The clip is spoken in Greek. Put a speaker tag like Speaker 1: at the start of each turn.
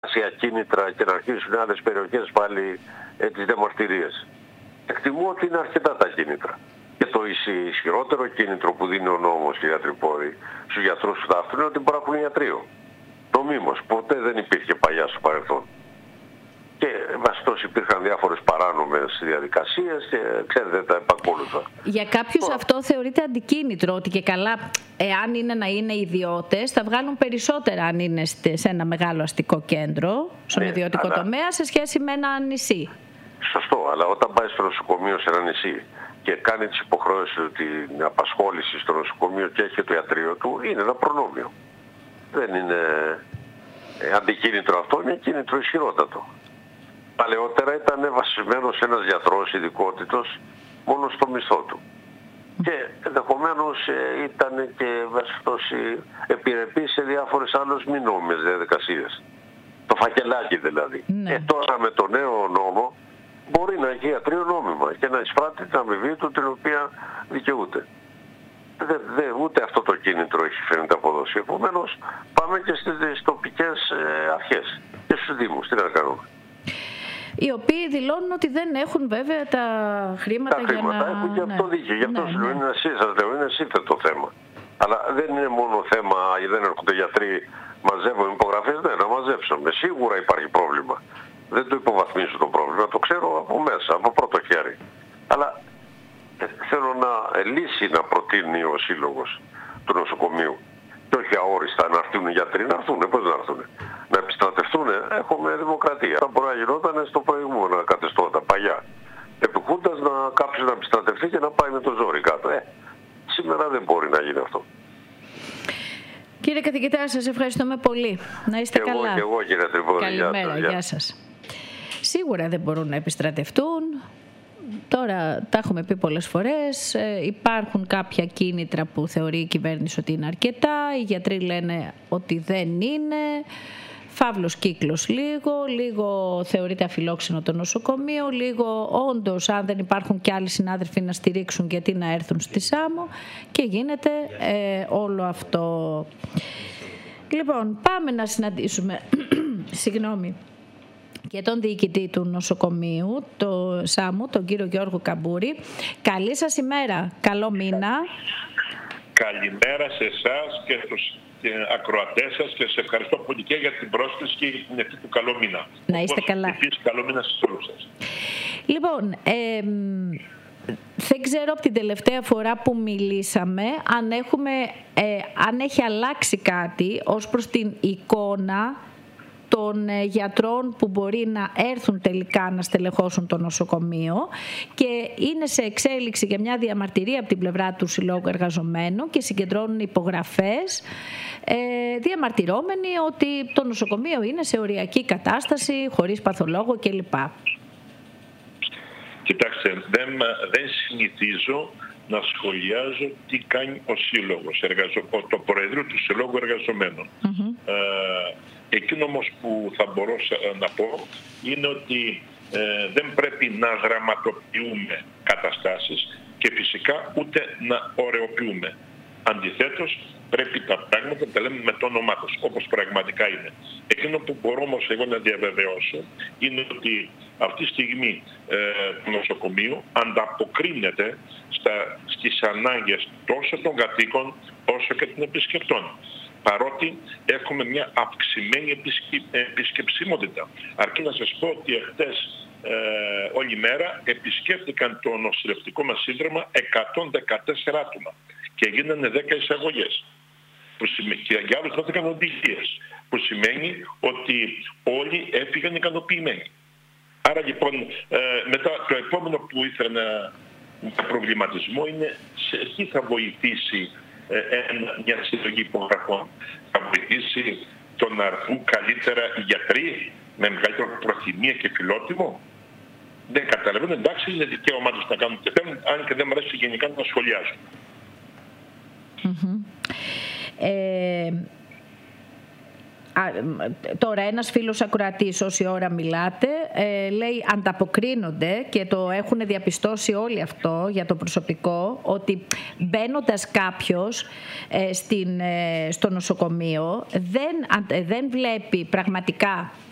Speaker 1: ακίνητρα και να αρχίσουν άλλες περιοχές πάλι τις διαμαρτυρίες. Εκτιμώ ότι είναι αρκετά τα κίνητρα. Και το ισχυρότερο κίνητρο που δίνει ο νόμος, κύριε Τρυπόδη, στους γιατρούς του ταύτου είναι ότι μπορεί να έχουν ιατρείο. Νομίμως. Ποτέ δεν υπήρχε παλιά στο παρελθόν. Και βαστός υπήρχαν διάφορες παράνομες διαδικασίες και ξέρετε τα επακόλουθα.
Speaker 2: Για κάποιους αυτό θεωρείται αντικίνητρο, ότι και καλά, εάν είναι να είναι ιδιώτες, θα βγάλουν περισσότερα αν είναι σε ένα μεγάλο αστικό κέντρο, στον ιδιωτικό τομέα, σε σχέση με ένα νησί.
Speaker 1: Σωστό, αλλά όταν πάει στο νοσοκομείο σε ένα νησί και κάνει τις υποχρεώσεις του, την απασχόληση στο νοσοκομείο και έχει το ιατρείο του, είναι ένα προνόμιο. Δεν είναι αντικίνητρο αυτό, είναι κίνητρο ισχυρότατο. Παλαιότερα ήταν βασισμένος ένας γιατρός ειδικότητος μόνο στο μισθό του. Και ενδεχομένως ήταν και επιρρεπής σε διάφορες άλλες μη νόμιμες διαδικασίες. Το φακελάκι δηλαδή. Τώρα με το νέο νόμο μπορεί να έχει ιατρείο νόμιμα και να εισπράττει την αμοιβή του την οποία δικαιούται. Ούτε αυτό το κίνητρο έχει φαίνεται αποδώσει. Επομένως πάμε και στις τοπικές αρχές και στους δήμους. Τι να κάνουμε.
Speaker 2: Οι οποίοι δηλώνουν ότι δεν έχουν βέβαια τα χρήματα για να...
Speaker 1: έχουν και αυτό δίκιο. Γι' αυτό είναι σύνθετο θέμα. Αλλά δεν είναι μόνο θέμα, δεν έρχονται γιατροί, μαζεύουν υπογραφές, να μαζέψουμε. Σίγουρα υπάρχει πρόβλημα. Δεν το υποβαθμίζω το πρόβλημα, το ξέρω από μέσα, από πρώτο χέρι. Αλλά θέλω λύση να προτείνει ο σύλλογος του νοσοκομείου. Και όχι αόριστα να έρθουν οι γιατροί, να έρθουν. Πώς να έρθουν. Να επιστρατευτούν, έχουμε δημοκρατία. Θα μπορεί να γινόταν στο προηγούμενο καθεστώτα, παλιά. Επιχούντας κάποιος να επιστρατευτεί και να πάει με το ζόρι κάτω. Σήμερα δεν μπορεί να γίνει αυτό.
Speaker 2: Κύριε καθηγητά, σας ευχαριστούμε πολύ. Να είστε καλά.
Speaker 1: Και εγώ κύριε Τρυπόδη.
Speaker 2: Καλημέρα, γεια σας. Σίγουρα δεν μπορούν να επιστρατευτούν. Τώρα τα έχουμε πει πολλές φορές, υπάρχουν κάποια κίνητρα που θεωρεί η κυβέρνηση ότι είναι αρκετά, οι γιατροί λένε ότι δεν είναι, φαύλος κύκλος λίγο θεωρείται αφιλόξενο το νοσοκομείο, λίγο όντως αν δεν υπάρχουν και άλλοι συνάδελφοι να στηρίξουν γιατί να έρθουν στη Σάμο και γίνεται όλο αυτό. Λοιπόν, πάμε να συναντήσουμε, και τον διοικητή του νοσοκομείου, το Σάμου, τον κύριο Γιώργο Καμπούρη. Καλή σας ημέρα, καλό μήνα.
Speaker 3: Καλημέρα σε εσάς και στους ακροατές σας και σε ευχαριστώ πολύ και για την πρόσκληση και για την ευχή του καλό μήνα.
Speaker 2: Να είστε καλά.
Speaker 3: Επίσης, καλό μήνα σε όλους σας.
Speaker 2: Λοιπόν, δεν ξέρω από την τελευταία φορά που μιλήσαμε αν έχει αλλάξει κάτι ως προς την εικόνα των γιατρών που μπορεί να έρθουν τελικά να στελεχώσουν το νοσοκομείο, και είναι σε εξέλιξη για μια διαμαρτυρία από την πλευρά του Συλλόγου Εργαζομένων και συγκεντρώνουν υπογραφές διαμαρτυρώμενοι ότι το νοσοκομείο είναι σε οριακή κατάσταση, χωρίς παθολόγο κλπ.
Speaker 3: Κοιτάξτε, δεν συνηθίζω να σχολιάζω τι κάνει ο Σύλλογος, το Προεδρείο του Συλλόγου Εργαζομένων. Εκείνο όμως που θα μπορούσα να πω είναι ότι δεν πρέπει να γραμματοποιούμε καταστάσεις και φυσικά ούτε να ωρεοποιούμε. Αντιθέτως, πρέπει τα πράγματα να τα λέμε με το όνομά τους, όπως πραγματικά είναι. Εκείνο που μπορώ όμως εγώ να διαβεβαιώσω είναι ότι αυτή τη στιγμή το νοσοκομείο ανταποκρίνεται στις ανάγκες τόσο των κατοίκων όσο και των επισκεπτών. Παρότι έχουμε μια αυξημένη επισκεψιμότητα. Αρκεί να σας πω ότι εχθές όλη μέρα επισκέφτηκαν το νοσηλευτικό μας ίδρυμα 114 άτομα και γίνανε 10 εισαγωγές. Και για άλλους δόθηκαν οδηγίες, που σημαίνει ότι όλοι έφυγαν ικανοποιημένοι. Άρα λοιπόν μετά το επόμενο που ήθελα να προβληματισμό είναι σε τι θα βοηθήσει μια συλλογή υπογραφών. Θα βοηθήσει το να έρθουν καλύτερα οι γιατροί με μεγαλύτερη προθυμία και φιλότιμο. Δεν καταλαβαίνω, εντάξει, είναι δικαίωμά τους να κάνουν και θέλουν, αν και δεν μου αρέσει γενικά να σχολιάζουν.
Speaker 2: Τώρα ένας φίλος ακροατής, όση ώρα μιλάτε, λέει ανταποκρίνονται και το έχουν διαπιστώσει όλοι αυτό για το προσωπικό, ότι μπαίνοντας κάποιος στο νοσοκομείο δεν βλέπει πραγματικά